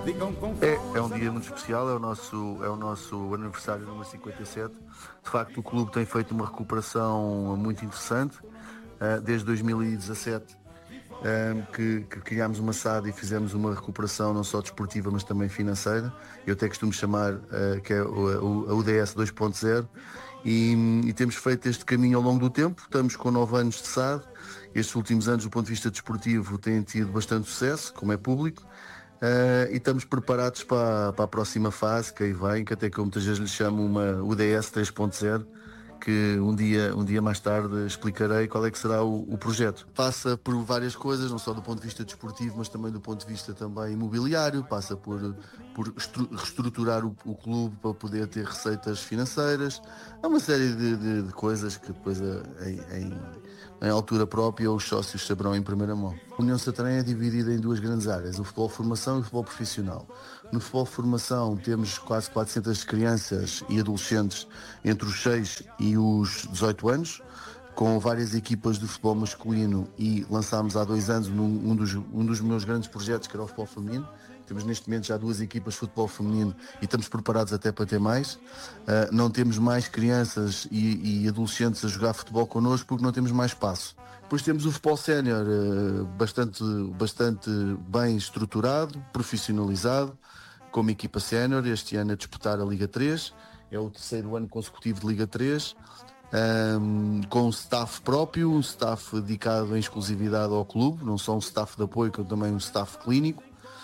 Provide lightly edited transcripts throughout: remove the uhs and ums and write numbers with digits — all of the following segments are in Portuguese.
É um dia muito especial, é o nosso aniversário número 57. De facto, o clube tem feito uma recuperação muito interessante, desde 2017, que criámos uma SAD e fizemos uma recuperação não só desportiva, mas também financeira. Eu até costumo chamar que é a UDS 2.0, e temos feito este caminho ao longo do tempo. Estamos com 9 anos de SAD. Estes últimos anos, do ponto de vista desportivo, têm tido bastante sucesso, como é público. E estamos preparados para a próxima fase que aí vem, que até que eu muitas vezes lhe chamo uma UDS 3.0, que um dia mais tarde explicarei qual é que será o projeto. Passa por várias coisas, não só do ponto de vista desportivo, mas também do ponto de vista também imobiliário. Passa por reestruturar o clube para poder ter receitas financeiras. É uma série de coisas que depois em altura própria os sócios saberão em primeira mão. A União Santarém é dividida em duas grandes áreas: o futebol formação e o futebol profissional. No futebol formação temos quase 400 crianças e adolescentes entre os 6 e os 18 anos, com várias equipas de futebol masculino, e lançámos há 2 anos um dos meus grandes projetos, que era o futebol feminino. Temos neste momento já 2 equipas de futebol feminino e estamos preparados até para ter mais. Não temos mais crianças e adolescentes a jogar futebol connosco porque não temos mais espaço. Depois temos o futebol sénior, bastante bem estruturado, profissionalizado, como equipa sénior, este ano a disputar a Liga 3. É o terceiro ano consecutivo de Liga 3. Com um staff próprio, um staff dedicado em exclusividade ao clube, não só um staff de apoio, como também um staff clínico.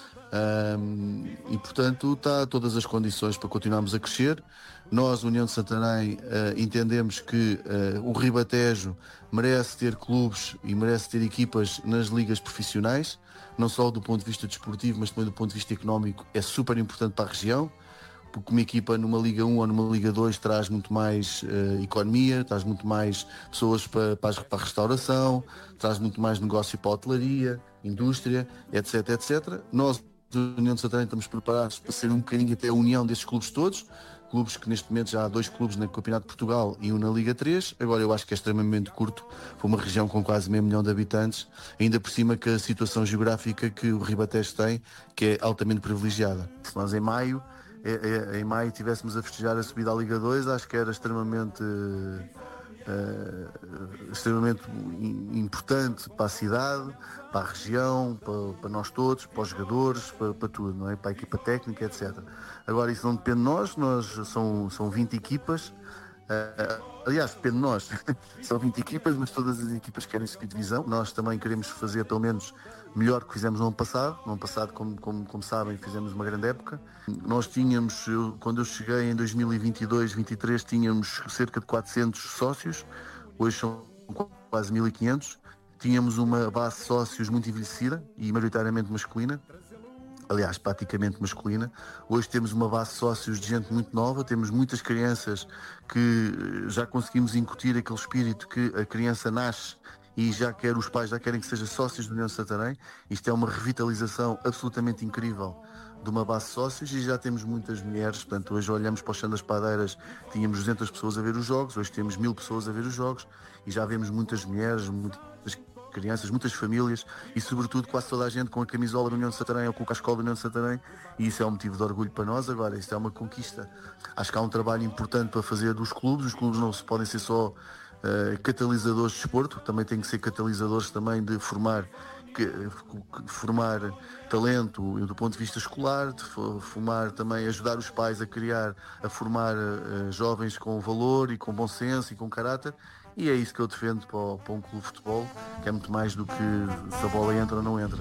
E portanto está todas as condições para continuarmos a crescer. Nós, União de Santarém, entendemos que o Ribatejo merece ter clubes e merece ter equipas nas ligas profissionais, não só do ponto de vista desportivo, mas também do ponto de vista económico. É super importante para a região, porque uma equipa numa Liga 1 ou numa Liga 2 traz muito mais economia, traz muito mais pessoas para a restauração, traz muito mais negócio para a hotelaria, indústria, etc, etc. Nós, da União de Santarém, estamos preparados para ser um bocadinho até a união desses clubes todos, clubes que neste momento já há 2 clubes no Campeonato de Portugal e um na Liga 3. Agora eu acho que é extremamente curto para uma região com quase meio milhão de habitantes, ainda por cima que a situação geográfica que o Ribatejo tem, que é altamente privilegiada. Se nós em maio tivéssemos a festejar a subida à Liga 2, acho que era extremamente importante para a cidade, para a região, para nós todos, para os jogadores, para tudo, não é? Para a equipa técnica, etc. Agora isso não depende de nós são 20 equipas. Aliás, depende de nós. São 20 equipas, mas todas as equipas querem subir divisão. Nós também queremos fazer pelo menos melhor que fizemos no ano passado. No ano passado, como sabem, fizemos uma grande época. Nós tínhamos, quando eu cheguei em 2022-23, tínhamos cerca de 400 sócios. Hoje são quase 1500. Tínhamos uma base de sócios muito envelhecida e maioritariamente masculina. Aliás, praticamente masculina. Hoje temos uma base de sócios de gente muito nova, temos muitas crianças que já conseguimos incutir aquele espírito que a criança nasce e os pais já querem que seja sócios da União de Santarém. Isto é uma revitalização absolutamente incrível de uma base de sócios, e já temos muitas mulheres. Portanto, hoje olhamos para o chão das padeiras, tínhamos 200 pessoas a ver os jogos, hoje temos 1000 pessoas a ver os jogos, e já vemos muitas mulheres, muitas crianças, muitas famílias, e sobretudo quase toda a gente com a camisola da União de Santarém ou com o cascola da União de Santarém, e isso é um motivo de orgulho para nós. Agora, isto é uma conquista. Acho que há um trabalho importante para fazer dos clubes. Os clubes não se podem ser só catalisadores de desporto, também têm que ser catalisadores também de formar talento do ponto de vista escolar, de formar também, ajudar os pais a formar jovens com valor e com bom senso e com caráter. E é isso que eu defendo para um clube de futebol, que é muito mais do que se a bola entra ou não entra.